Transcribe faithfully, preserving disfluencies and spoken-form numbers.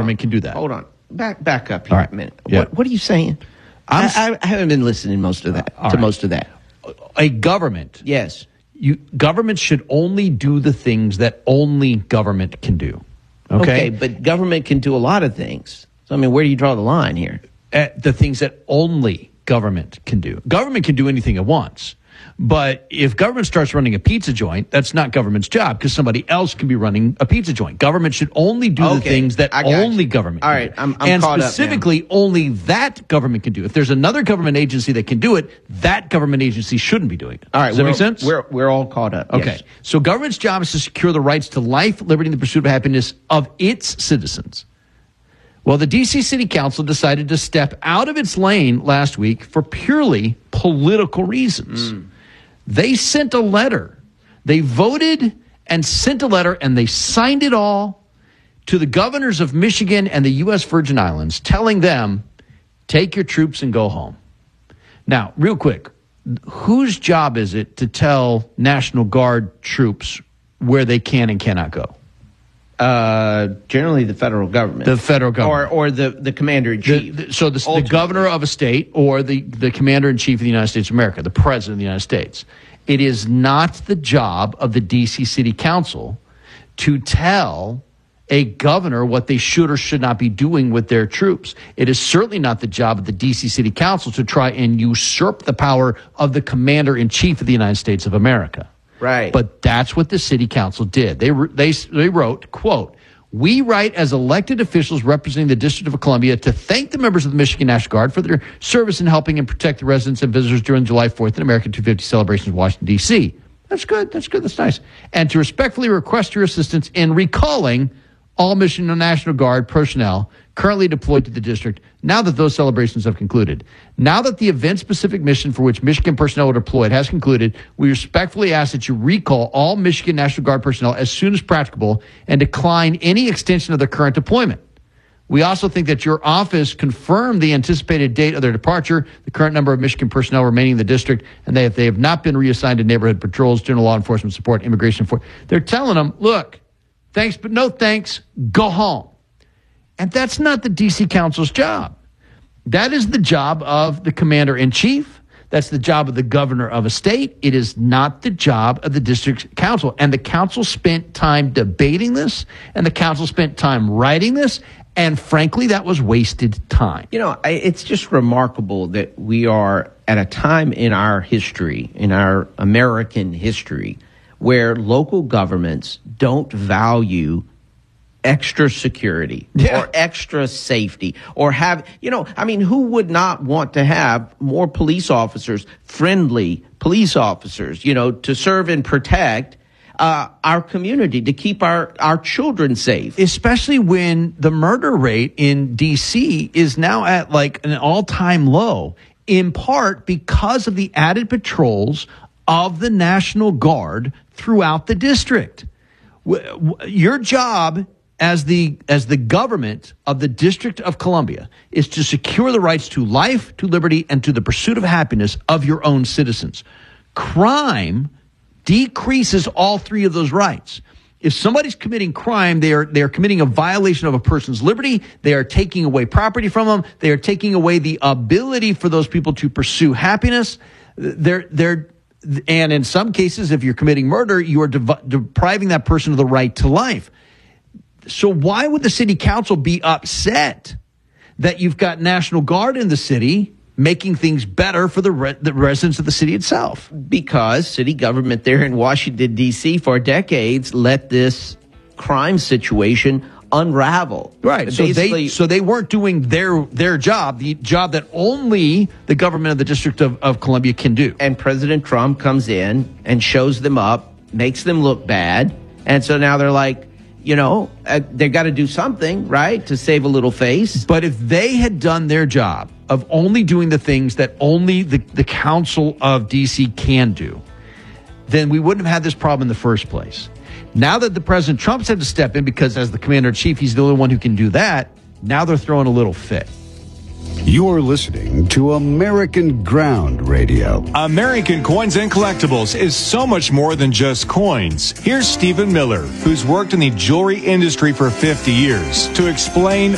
government can do that. Hold on. Back back up here All right. a minute. Yeah. What, what are you saying? I'm, I, I haven't been listening most of that uh, to right. most of that. A government. Yes. You government should only do the things that only government can do. Okay? Okay, but government can do a lot of things. So, I mean, where do you draw the line here? At the things that only government can do. Government can do anything it wants. But if government starts running a pizza joint, that's not government's job because somebody else can be running a pizza joint. Government should only do Okay, the things that only you. government All can right, do. I'm, I'm and caught specifically, up now. only that government can do. If there's another government agency that can do it, that government agency shouldn't be doing it. All right, Does that make sense? We're, we're all caught up. Okay. Yes. So government's job is to secure the rights to life, liberty, and the pursuit of happiness of its citizens. Well, the D C City Council decided to step out of its lane last week for purely political reasons. Mm. They sent a letter. They voted and sent a letter, and they signed it all to the governors of Michigan and the U S Virgin Islands, telling them, take your troops and go home. Now, real quick, whose job is it to tell National Guard troops where they can and cannot go? Uh, generally the federal government. The federal government. Or, or the, the commander-in-chief. The, the, so the, the governor of a state or the, the commander-in-chief of the United States of America, the president of the United States. It is not the job of the D C City Council to tell a governor what they should or should not be doing with their troops. It is certainly not the job of the D C City Council to try and usurp the power of the commander-in-chief of the United States of America. Right. But that's what the city council did. They they they wrote, quote, we write as elected officials representing the District of Columbia to thank the members of the Michigan National Guard for their service in helping and protect the residents and visitors during July fourth and American two fifty celebrations in Washington, D C. That's good. That's good. That's nice. And to respectfully request your assistance in recalling all Michigan National Guard personnel currently deployed to the district now that those celebrations have concluded. Now that the event-specific mission for which Michigan personnel are deployed has concluded, we respectfully ask that you recall all Michigan National Guard personnel as soon as practicable and decline any extension of their current deployment. We also think that your office confirm the anticipated date of their departure, the current number of Michigan personnel remaining in the district, and they, if they have not been reassigned to neighborhood patrols, general law enforcement support, immigration enforcement. They're telling them, look, thanks, but no thanks, go home. And that's not the D C Council's job. That is the job of the commander-in-chief. That's the job of the governor of a state. It is not the job of the district council. And the council spent time debating this, and the council spent time writing this, and frankly, that was wasted time. You know, it's just remarkable that we are at a time in our history, in our American history, where local governments don't value extra security yeah. or extra safety or have, you know, I mean, who would not want to have more police officers, friendly police officers, you know, to serve and protect uh, our community, to keep our, our children safe? Especially when the murder rate in D C is now at like an all-time low, in part because of the added patrols of the National Guard throughout the district. Your job as the as the government of the District of Columbia is to secure the rights to life, to liberty, and to the pursuit of happiness of your own citizens. Crime decreases all three of those rights. If somebody's committing crime, they are they are committing a violation of a person's liberty. They are taking away property from them. They are taking away the ability for those people to pursue happiness. They're they're and in some cases, if you're committing murder, you are dev- depriving that person of the right to life. So why would the city council be upset that you've got National Guard in the city making things better for the, re- the residents of the city itself? Because city government there in Washington, D C for decades let this crime situation unravel. Right. So they so they weren't doing their their job, the job that only the government of the District of, of Columbia can do. And President Trump comes in and shows them up, makes them look bad. And so now they're like, you know, uh, they've got to do something, right, to save a little face. But if they had done their job of only doing the things that only the, the Council of D C can do, then we wouldn't have had this problem in the first place. Now that the President Trump's had to step in because as the commander-in-chief, he's the only one who can do that, now they're throwing a little fit. You're listening to American Ground Radio. American Coins and Collectibles is so much more than just coins. Here's Stephen Miller, who's worked in the jewelry industry for fifty years, to explain